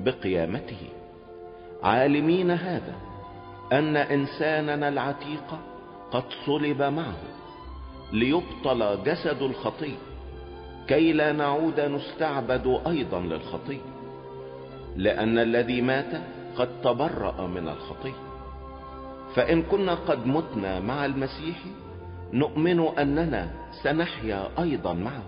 بقيامته، عالمين هذا ان انساننا العتيق قد صلب معه ليبطل جسد الخطية، كي لا نعود نستعبد ايضا للخطية، لان الذي مات قد تبرأ من الخطية. فان كنا قد متنا مع المسيح نؤمن اننا سنحيا ايضا معه،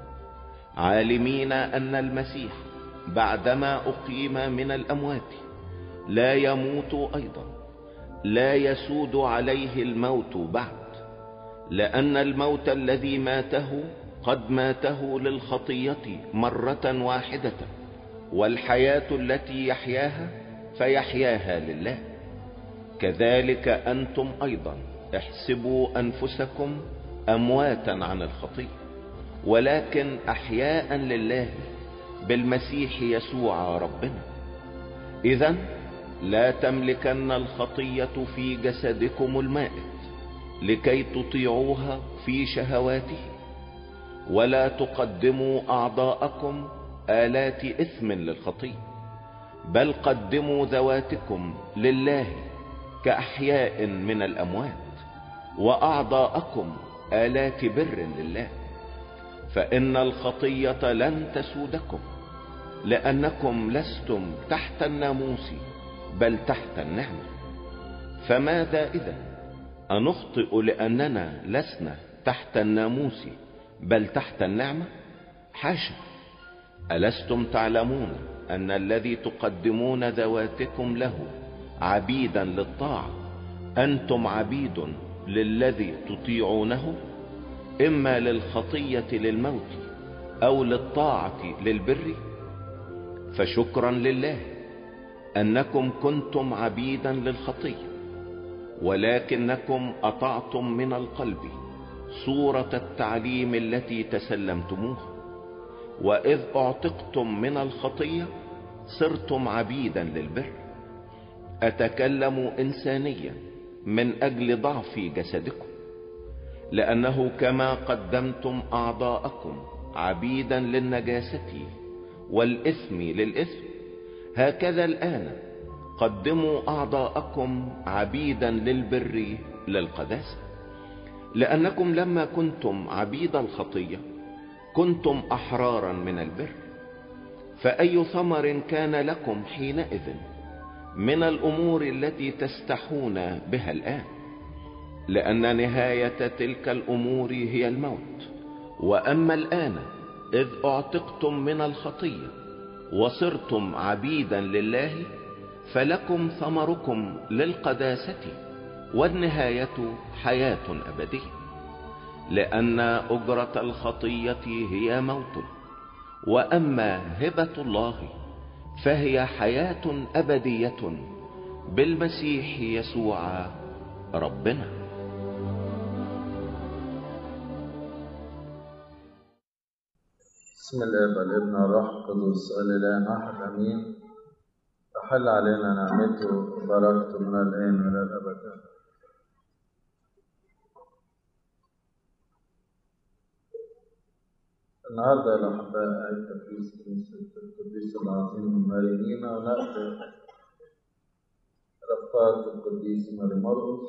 عالمين ان المسيح بعدما اقيم من الاموات لا يموت ايضا، لا يسود عليه الموت بعد، لان الموت الذي ماته قد ماته للخطية مرة واحدة، والحياة التي يحياها فيحياها لله. كذلك انتم ايضا احسبوا انفسكم امواتا عن الخطية، ولكن احياء لله بالمسيح يسوع ربنا. اذن لا تملكن الخطية في جسدكم المائت لكي تطيعوها في شهواته، ولا تقدموا اعضاءكم آلات اثم للخطية، بل قدموا ذواتكم لله كأحياء من الاموات، واعضاءكم آلات بر لله. فان الخطية لن تسودكم، لانكم لستم تحت الناموس بل تحت النعمة. فماذا اذا انخطئ لاننا لسنا تحت الناموس بل تحت النعمة؟ حاشا! ألستم تعلمون ان الذي تقدمون ذواتكم له عبيدا للطاعة انتم عبيد للذي تطيعونه، اما للخطية للموت او للطاعة للبر؟ فشكرا لله انكم كنتم عبيدا للخطية، ولكنكم اطعتم من القلب صورة التعليم التي تسلمتموها، واذ اعتقتم من الخطية صرتم عبيدا للبر. اتكلم انسانيا من اجل ضعف جسدكم، لانه كما قدمتم اعضاءكم عبيدا للنجاسة والاثم للاثم، هكذا الان قدموا اعضاءكم عبيدا للبر للقداسة. لانكم لما كنتم عبيد الخطية كنتم احرارا من البر، فاي ثمر كان لكم حينئذ من الامور التي تستحون بها الان؟ لان نهاية تلك الامور هي الموت. واما الان اذ اعتقتم من الخطية وصرتم عبيدا لله، فلكم ثمركم للقداسة، والنهاية حياة ابدية. لان اجرة الخطية هي موت، واما هبة الله فهي حياة ابدية بالمسيح يسوع ربنا. بسم الاب والابن والروح القدس الاله واحد امين. تحل علينا نعمته وبركته من الان والى الابد. النهارده الاحباء عيد تقديس كنيسه القديس العظيم ماري مينا، ونقل رفقات القديس ماري مرقس،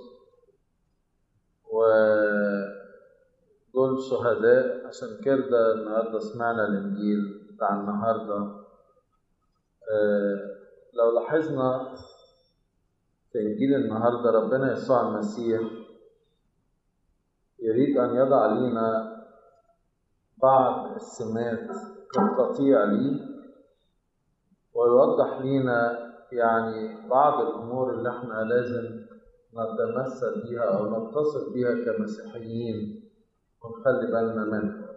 ودول شهداء. عشان كده النهارده سمعنا الانجيل بتاع النهارده. لو لاحظنا في انجيل النهارده ربنا يسوع المسيح يريد ان يضع لنا بعض السمات كقطيع ليه، ويوضح لنا يعني بعض الامور اللي احنا لازم نتمثل بيها او نتصف بيها كمسيحيين ونخلي بالنا منها.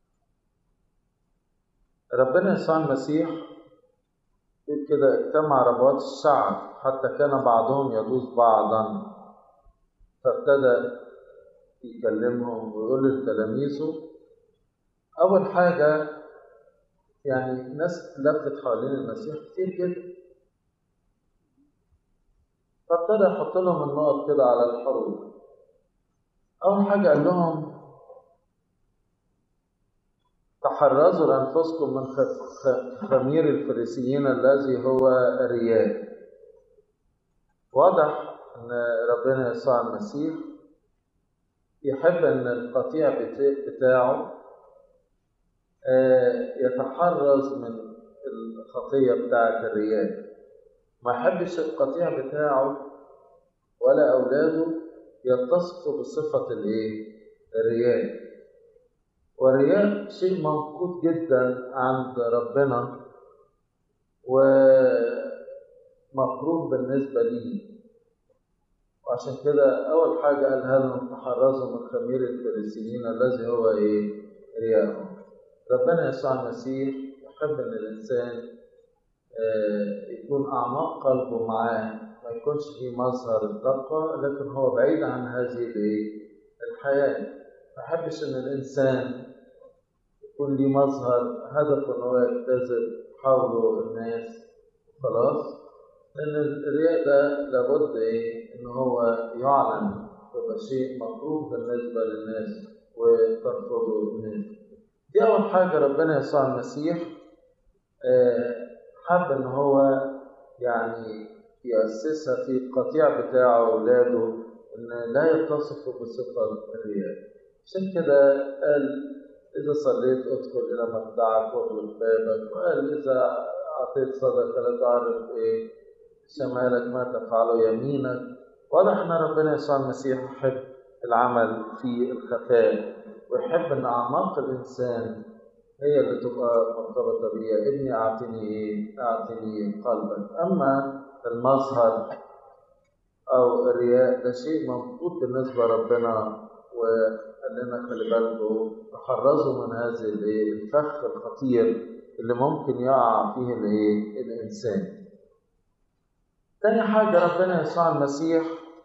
ربنا يسوع المسيح يقول كده: اجتمع ربوات الشعب حتى كان بعضهم يدوس بعضا. فابتدى يكلمهم ويقول لتلاميذه. اول حاجه يعني ناس لفت حوالين المسيح كتير جدا، فابتدى يحط لهم النقط كده على الحروف. اول حاجه قال لهم: تحرزوا لأنفسكم من خمير الفريسيين الذي هو الرياء. واضح أن ربنا يسوع المسيح يحب أن القطيع بتاعه يتحرز من الخطية بتاعة الرياء. ما يحبش القطيع بتاعه ولا أولاده يتصفوا بصفة الرياء. والرياء شيء موجود جدا عند ربنا ومكروه بالنسبة ليه. وعشان كده أول حاجة قالها لهم تحرزوا من خمير الفريسيين الذي هو رياءهم. ربنا يسوع المسيح يحب أن الإنسان يكون أعماق قلبه معاه، ما يكونش فيه مظهر التقوى لكن هو بعيد عن هذه الحياة. ما يحبش أن الإنسان يكون ليه مظهر هدفه أنه يجتذب حوله الناس خلاص، لأن الرياء ده لابد إن هو يعلن، يبقى شيء مكروه بالنسبة للناس وترفضه الناس. دي أول حاجة ربنا يسوع المسيح حب إن هو يعني يأسسها في القطيع بتاعه وأولاده، إن لا يتصفوا بصفة الرياء. عشان كده قال إذا صليت ادخل إلى مخدعك واغلق بابك، وقال إذا أعطيت صدقة لا تعرف شمالك ما تفعله يمينك. واضح أن ربنا يسوع المسيح يحب العمل في الخفاء، ويحب أن أعماق الإنسان هي اللي تبقى مرتبطة بيها. ابني أعطني قلبك. أما المظهر أو الرياء ده شيء منقوط بالنسبة لربنا، وقال لنا خلي بالكم تحرزوا من هذه الفخ الخطير اللي ممكن يقع فيه الإنسان. تاني حاجة ربنا يسوع المسيح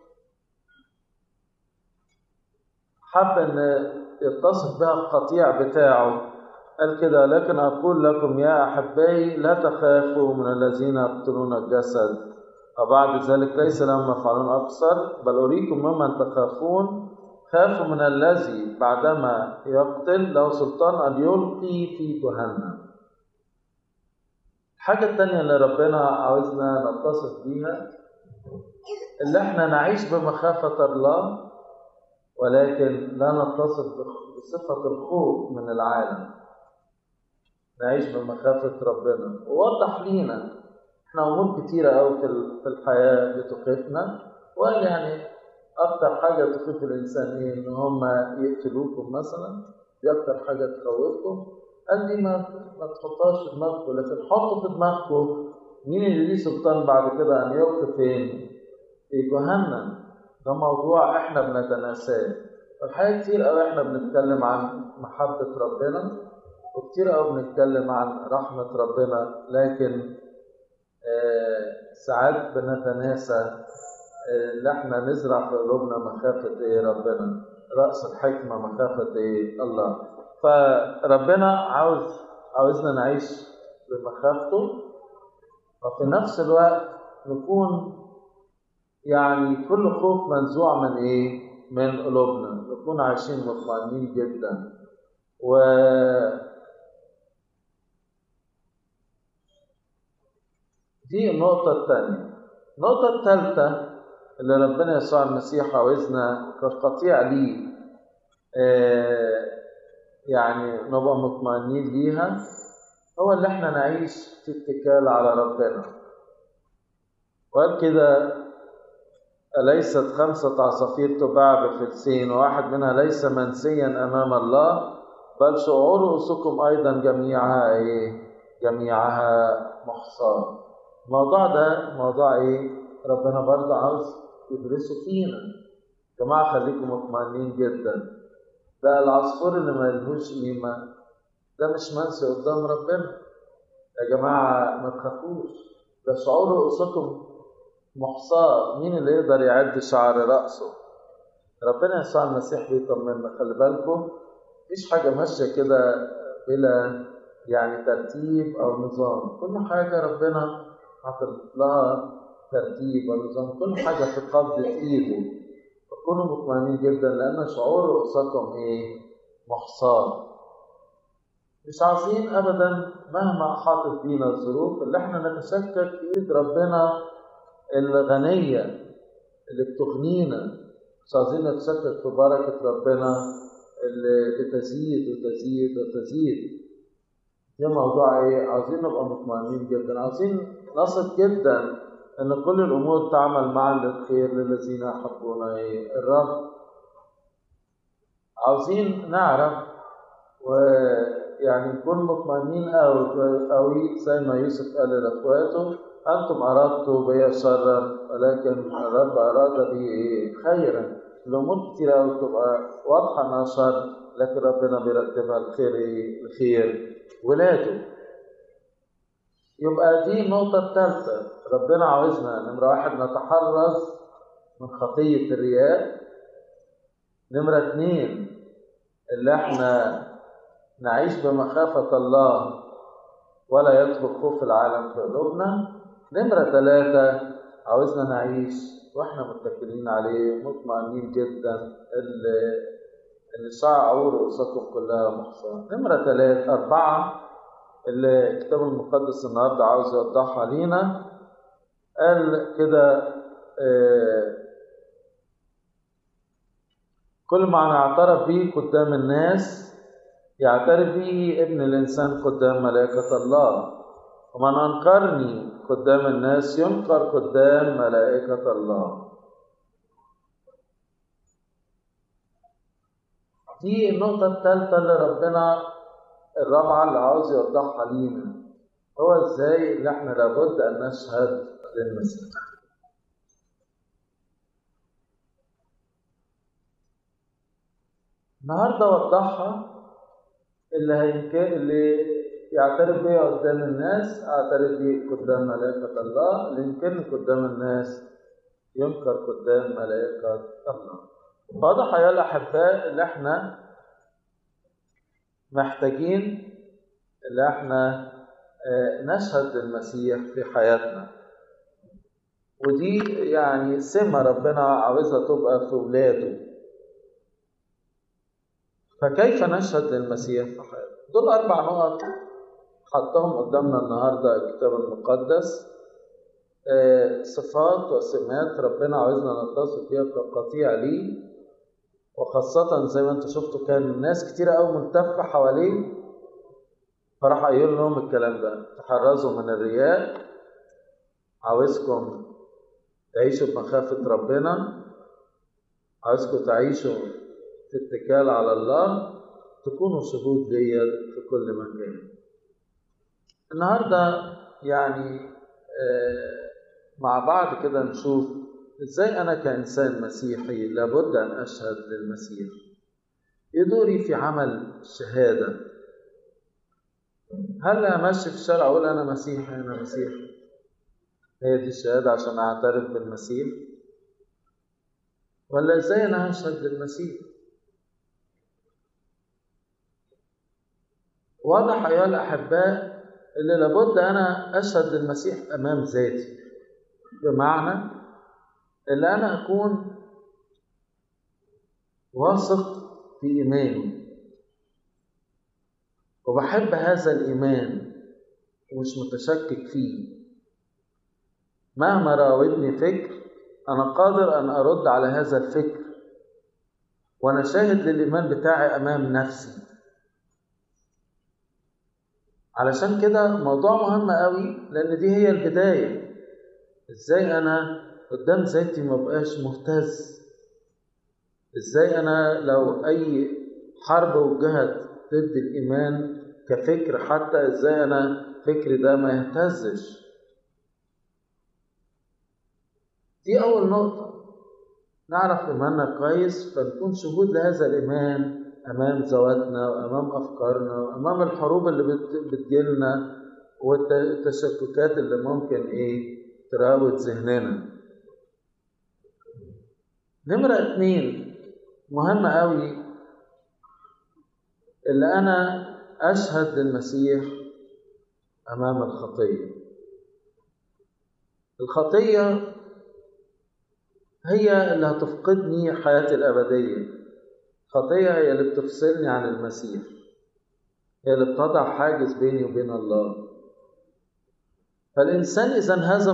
حب أن يتصف بها القطيع بتاعه. قال كده لكن أقول لكم يا أحبائي لا تخافوا من الذين يقتلون الجسد وبعد ذلك ليس لهم يفعلون أكثر، بل أريكم ممن تخافون. خافوا من الذي بعدما يقتل له سلطان أن يلقي في جهنم. الحاجة التانية اللي ربنا عاوزنا نتصف بيها اللي احنا نعيش بمخافة الله، ولكن لا نتصف بصفة الخوف من العالم. نعيش بمخافة ربنا. ووضح لينا احنا أمور كتيرة أوي في الحياة بتخيفنا، وقال يعني أكتر حاجة تخيف الإنسان إن هم يقتلوكم مثلا، دي أكتر حاجة تخوفكم. قال دي ما تحطهاش في دماغكم، لكن حطوا في دماغكم مين اللي ليه سلطان بعد كده أن يلقي فين؟ في جهنم. ده موضوع احنا بنتناساه. الحقيقة كتير أوي احنا بنتكلم عن محبة ربنا، وكتير أوي بنتكلم عن رحمة ربنا، لكن ساعات بنتناسى ان احنا نزرع في قلوبنا مخافة ربنا. رأس الحكمة مخافة الله. فربنا عاوزنا نعيش بمخافته، وفي نفس الوقت نكون يعني كل خوف منزوع من قلوبنا، نكون عايشين مطمئنين جدا. دي النقطة الثانية. النقطة الثالثة اللي ربنا يسوع المسيح عاوزنا كقطيع ليه يعني نبقى مطمئنين ليها، هو اللي احنا نعيش في اتكال على ربنا. وقال كده أليست 5 عصافير تباع بفلسين وواحد منها ليس منسيا أمام الله، بل شعور رؤوسكم أيضا جميعها محصاة. الموضوع ده موضوع ربنا برضه عاوز يدرسوا فينا. جماعة خليكم مطمئنين جدا، ده العصفور اللي ما يلهوش قيمة ده مش منسي قدام ربنا. يا جماعة ما تخافوش، ده شعور رؤوسكم محصاة. مين اللي يقدر يعد شعر رأسه؟ ربنا يسوع المسيح بيطمنا. خلي بالكم مفيش حاجة ماشية كده بلا يعني ترتيب أو نظام. كل حاجة ربنا حاطط لها ترتيب ونظام، كل حاجة في قبضة إيده. فكونوا مطمئنين جدا لأن شعور رؤوسكم محصاة. مش عاوزين أبدا مهما أحاطت بينا الظروف اللي احنا نتشكك في إيد ربنا الغنية اللي بتغنينا. مش عاوزين نتشكك في بركة ربنا اللي بتزيد وتزيد وتزيد. ده موضوع ايه؟ عاوزين نبقى مطمئنين جدا، عاوزين نثق جدا ان كل الامور تعمل معا للخير للذين يحبون الرب. عاوزين نعرف ويعني نكون مطمئنين قوي زي ما يوسف قال لاخواته: انتم اردتوا بي شرا ولكن الرب اراد بي خيرا. الامور كتير قوي بتبقى واضحه انها شر، لكن ربنا بيرتبها الخير ولاده. يبقى دي النقطة الثالثة، ربنا عاوزنا نمرة 1 نتحرز من خطية الرياء. نمرة 2 اللي احنا نعيش بمخافة الله ولا يطبق خوف العالم في قلوبنا. نمرة 3 عاوزنا نعيش واحنا متكلين عليه مطمئنين جدا اللي شعور رؤوسكم كلها محصنة. نمرة 4 اللي الكتاب المقدس النهارده عاوز يوضحها لينا، قال كده: كل ما نعترف به قدام الناس يعترف به ابن الإنسان قدام ملائكة الله، ومن أنكرني قدام الناس ينكر قدام ملائكة الله. دي النقطة الثالثة اللي ربنا الرابعة اللي عاوز يوضحها لينا، هو ازاي اللي احنا لابد ان نشهد للمسيح. النهارده وضحها اللي يعترف بيا قدام الناس اعترف بيه قدام ملائكة الله، اللي ينكرني قدام الناس ينكر قدام ملائكة الله. واضح يا الأحباء اللي احنا محتاجين اللي احنا نشهد للمسيح في حياتنا، ودي يعني سمة ربنا عاوزها تبقى في ولاده. فكيف نشهد للمسيح في حياتنا؟ دول 4 نقط حطهم قدامنا النهارده الكتاب المقدس، صفات وسمات ربنا عاوزنا نتصف بيها كقطيع ليه، وخاصة زي ما انتم شفتوا كان ناس كتيرة قوي ملتفة حواليه، فراح قايل لهم الكلام ده: تحرزوا من الرياء، عاوزكم تعيشوا بمخافة ربنا، عاوزكم تعيشوا في اتكال على الله، تكونوا شهود ليا في كل مكان. النهارده يعني مع بعض كده نشوف ازاي انا كإنسان مسيحي لابد ان اشهد للمسيح. ايه دوري في عمل الشهادة؟ هل امشي في الشارع اقول انا مسيحي انا مسيحي؟ هي دي الشهادة عشان اعترف بالمسيح؟ ولا ازاي انا هشهد للمسيح؟ واضح ايها الاحباء اللي لابد انا اشهد للمسيح امام ذاتي، بمعنى اللي انا اكون واثق في ايماني وبحب هذا الايمان ومش متشكك فيه. مهما راودني فكر انا قادر ان ارد على هذا الفكر، وانا شاهد للايمان بتاعي امام نفسي. علشان كده موضوع مهم قوي، لان دي هي البداية. ازاي انا قدام ذاتي ما بقاش مهتز؟ ازاي انا لو اي حرب وجهت ضد الايمان كفكر حتى، ازاي انا فكري ده ما يهتزش؟ دي اول نقطة، نعرف ايماننا كويس فنكون شهود لهذا الايمان امام ذواتنا وامام افكارنا وامام الحروب اللي بتجيلنا والتشككات اللي ممكن تراود ذهننا. نمرة 2 مهمة قوي، اللي أنا أشهد للمسيح أمام الخطية. الخطية هي اللي هتفقدني حياتي الأبدية، الخطية هي اللي بتفصلني عن المسيح، هي اللي بتضع حاجز بيني وبين الله. فالإنسان إذا انهزم